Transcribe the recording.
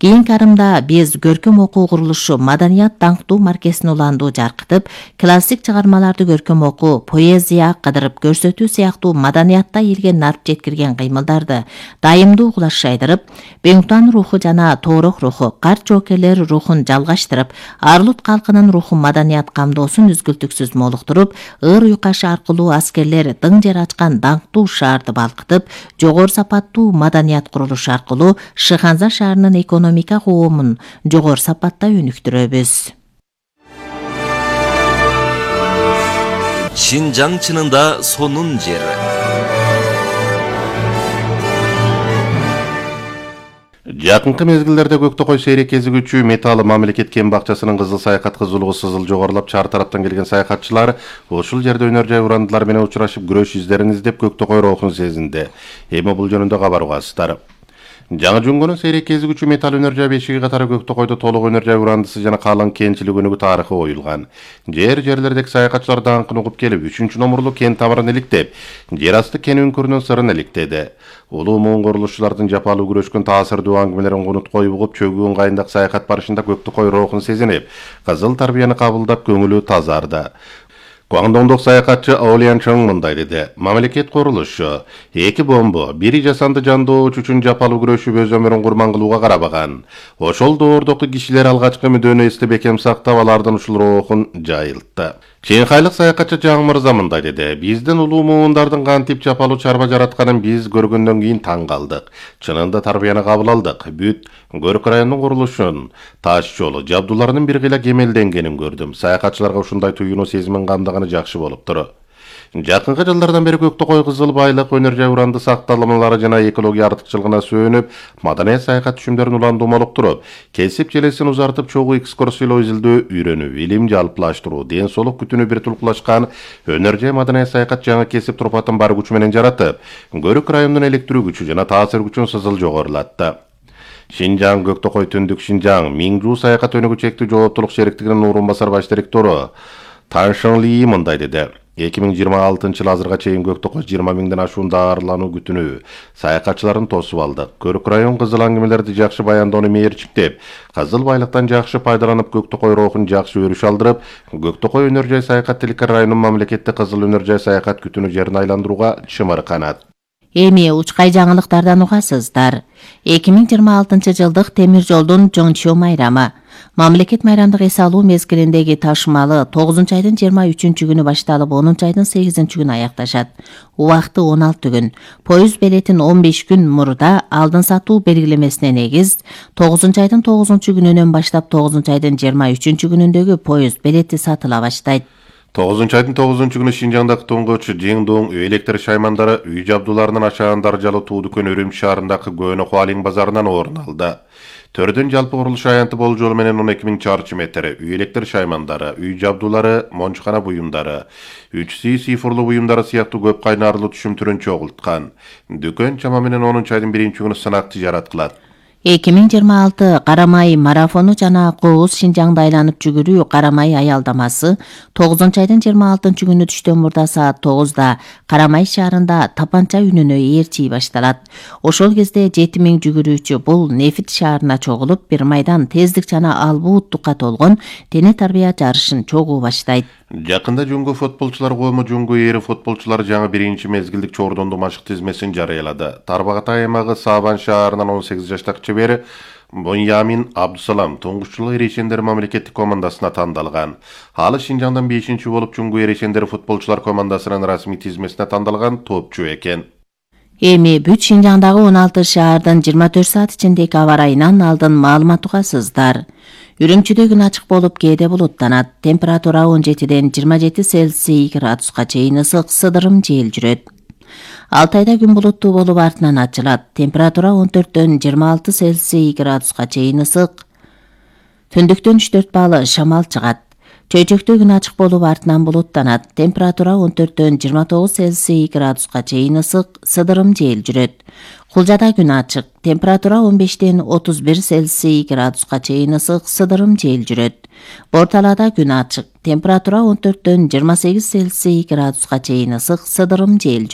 Кийинки арымда биз көркөм окуу курулушу Маданият даңктуу маркесин уландуу жаркытып, классик чыгармаларды көркөм окуу, поэзия, кыдырып көрсөтүү сыяктуу маданиятта элге нарп жеткирген кыймылдарды дайымдуу кулаш жайдырып, Беңтуан руху жана Тоорох руху, карт жоокерлер рухун жалгаштырып, Арлут калкынын руху маданият камдоосун үзгүлтүксүз молуктуруп, ыр уйкашы аркылуу аскерлер дың жер ачкан даңктуу шаарды балкытып, жогору сапаттуу маданият курулушу аркылуу Шыханза шаарынын экономика коомун жогору сапатта өнүктүрөбүз. Шинжаң чынында сонун жери. Жакынкы мезгилдерде Көктөкөй сейрек кезигүүчү Металы мамлекет кен бакчасынын кызыл саякат кызылыгы сызыл жогорулап, чар тараптан келген саякатчылар ушул жерде өнөр жай урандылар менен учурашып, күрөш издерин издеп Көктөкөй рухун сезинди. Эми бул жөнүндө кабар угасыздар. Жаңы Жунгонун сейрек кезигүүчү Метал өнөр жай бешиги катары Көктөкөйдө толук өнөр жай урандысы жана калың кенчилик өнүгүү тарыхы оюлган. Жерлердеги саякатчылар даңкын угуп келип, 3-номурлуу кен тамырын иликтеп, жер асты кен өңкүрүнүн сырын иликтеди. Улуу муун курулушчулардын жапалуу күрөшкөн таасирдуу аңгемелерин кунуткой угуп, чөгүү ыңгайындагы саякат барышында Көктөкөй рухун сезинип, кызыл тарбияны кабылдап, көңүлү тазарды. Гуандоңдук саякатчы Аолиан Чоң мындай деди. Мамлекет курулушу эки бомбу, бири жасанды жандоочу үчүн жапалуу күрөшүп өз өмүрүн курман кылууга карабаган. Ошол доордогу кишилер алгачкы мүдөнү эстеп бекем сактап, алардын ушул рухун жайылтты. Чейинкайлык саякатчы Жаң Мырза мындай деди. Биздин улуу муундардын кантип жапалуу чарба жаратканын биз көргөндөн кийин таң калдык. Чынында тарбияны кабыл алдык. Бүт Көрк районунун курулушун, таш жолу, жабдууларынын бир кыйла кемелденгенин көрдүм. Саякатчыларга ушундай туюнуу сезимин камдаганы жакшы болуптур. Жакынкы жылдардан бери Көктөкөй кызыл байлык, өнөр жай уранды сакталмалары жана экология артыкчылыгына сөөнүп, маданият саякат түшүмдөрүн уландуу молуктуруп, кесип желесин узартып, чогуу экскурсиялоо изилдөө, үйрөнүү, илим жалпылаштыруу, ден соолук күтүүнү бир тулкулашкан өнөр жай маданият саякат жаңы кесип турпатын бар күчү менен жаратып, Көрк районунун электирүү күчү жана таасир күчүн сызыл жогорулатты. Шинжаң Көктөкөй түндүк Шинжаң Миңжу саякат өнүгүү чектүү жооптулук шериктигинин орун басар баш директору Тан Шың Ли мындай деди. 2026 азырга чейин Көктөкөй 20 миңден ашуун даарылануу күтүнүү саякатчыларын тосуп алдык. Көрк район кызыл аңгемелерди жакшы баяндоону мээрчиктеп, кызыл байлыктан жакшы пайдаланып, Көктөкөй рухун жакшы өрүш алдырып, Көктөкөй өнөр жай саякат тилкер районунун мамлекеттик кызыл өнөр жай саякат күтүнүү жерин айландырууга чымыр канат. Эми учкай жаңылыктардан угасыздар. 2026 жылдык темир жолдун Жоңчу майрамы. Мамлекет майрамдык эс алуу мезгилиндеги ташымалы 9-айдын 23-күнү башталып, 10-айдын 8-күнү аякташат. Убакыты 16 күн. Поезд билетин 15 күн мурда алдын сатуу белгилемесине негиз 9-айдын 9-күнүнөн баштап 9-айдын 23-күнүндөгү поезд билети сатыла баштайт. 9-айдын 9-күнү Шинжаңдагы туңгуч Жеңдоң электр шаймандары үй жабдууларынын ашаган даржалуу туу дүкөн Үрүмчү шаарындагы Көөнө Хуалиң базарынан орун алды. Төрдүн жалпы курулуш аянты болжолу менен 12 000 чарчы метр үй электр шаймандары, үй жабдуулары, мончукана буюмдары, 3C цифрлуу буюмдары сыяктуу көп кайнарлуу түшүм түрүн чогулткан. Дүкөн чама менен 10-айдын 1-күнү сынак тижарат кылат. 2026 Карамай марафону жана Кооз Шинжаңды айланып жүгүрүү Карамай аялдамасы 9-айдын 26-күнү түштөн мурда саат 9-да Карамай шаарында тапанча үнүнө ээрчий башталат. Ошол кезде 7000 жүгүрүүчү бул Нефит шаарына чогулуп, бир майдан тездик жана албууттукка толгон дене тарбия жарышын чогуу баштайт. Жакында Жуңгу футболчулар коому Жуңгу эри футболчулар жаңы биринчи мезгилдик чордондуу машык тизмесин жарыялады. Тарбагатай аймагы Саабан шаарынан 18 жаштагы чебери Боньямин Абдусалам туңгучулук эрешендер мамлекеттик командасына тандалган. Алы Шинжаңдан 5-чи болуп Жуңгу эрешендер футболчулар командасынын расмий тизмесине тандалган топчу экен. Эми бүт Шинжаңдагы 16 шаардын 24 саат ичиндеги аба ырайынан алдын маалымат угасыздар. Үрүмчүдө күн ачык болуп, кээде булуттанат. Температура 17ден 27 Цельсий градуска чейин ысык, сыдырым жел жүрөт. Алтайда күн булуттуу болуп, артынан ачылат. Температура 14ден 26 Цельсий градуска чейин ысык. Түндүктөн 3-4 баалы шамал чыгат. Чөйчөктө күн ачык болуп, артынан булуттанат. Температура 14ден 29 Цельсий градуска чейин ысык, сыдырым жел жүрөт. Кулжада күн ачык. Температура 15ден 31 Цельсий градуска чейин ысык, сыдырым жел жүрөт. Борталада күн ачык. Температура 14ден 28 Цельсий градуска чейин ысык, сыдырым жел жүрөт.